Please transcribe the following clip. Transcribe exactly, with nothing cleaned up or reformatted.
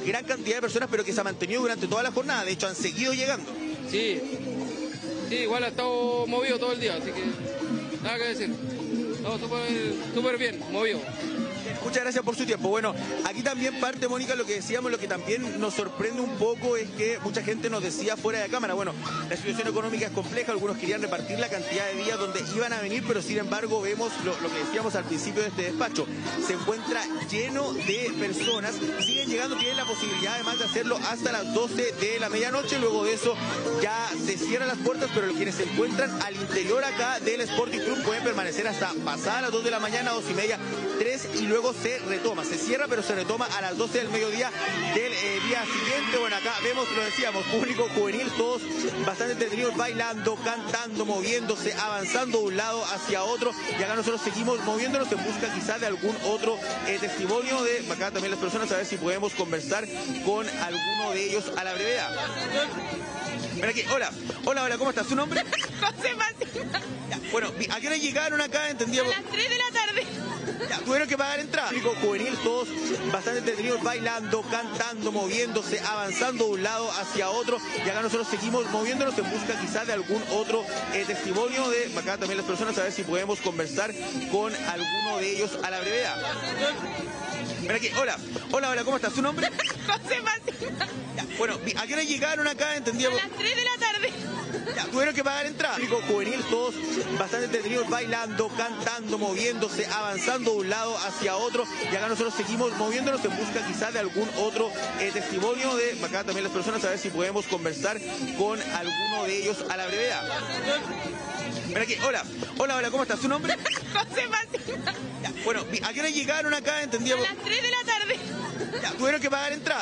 gran cantidad de personas, pero que se ha mantenido durante toda la jornada. De hecho, han seguido llegando. Sí, sí, igual ha estado movido todo el día, así que nada que decir. No, súper súper bien, movido. Muchas gracias por su tiempo. Bueno, aquí también parte, Mónica, lo que decíamos, lo que también nos sorprende un poco es que mucha gente nos decía fuera de cámara, bueno, la situación económica es compleja, algunos querían repartir la cantidad de días donde iban a venir, pero sin embargo vemos lo, lo que decíamos al principio de este despacho, se encuentra lleno de personas, siguen llegando, tienen la posibilidad además de hacerlo hasta las doce de la medianoche, luego de eso ya se cierran las puertas, pero quienes se encuentran al interior acá del Sporting Club pueden permanecer hasta pasadas las dos de la mañana, dos y media, tres, y luego se retoma, se cierra, pero se retoma a las doce del mediodía del eh, día siguiente. Bueno, acá vemos, lo decíamos, público juvenil, todos bastante entretenidos, bailando, cantando, moviéndose, avanzando de un lado hacia otro, y acá nosotros seguimos moviéndonos en busca quizás de algún otro eh, testimonio de acá también las personas, a ver si podemos conversar con alguno de ellos a la brevedad. Ven aquí, hola, hola, hola, ¿cómo estás? ¿Su nombre? José Macina. Ya, bueno, ¿a qué hora llegaron acá? Entendíamos. A las tres de la tarde. Ya, tuvieron que pagar entrada. Público juvenil, todos bastante entretenidos, bailando, cantando, moviéndose, avanzando de un lado hacia otro, y acá nosotros seguimos moviéndonos en busca quizás de algún otro eh, testimonio de acá también las personas, a ver si podemos conversar con alguno de ellos a la brevedad. Ven aquí, hola, hola, hola, ¿cómo estás? ¿Su nombre? José Macina. Ya, bueno, ¿a qué hora llegaron acá? Entendíamos. A las tres de la tarde. Ya, tuvieron que pagar entrada. Público juvenil, todos bastante entretenidos, bailando, cantando, moviéndose, avanzando de un lado hacia otro, y acá nosotros seguimos moviéndonos en busca quizás de algún otro eh, testimonio de acá también las personas, a ver si podemos conversar con alguno de ellos a la brevedad. Ven aquí, hola, hola, hola, ¿cómo estás? ¿Su nombre? José Macina. Ya, bueno, ¿a qué hora llegaron acá? Entendíamos. A las tres de la tarde. Ya, tuvieron que pagar entrada.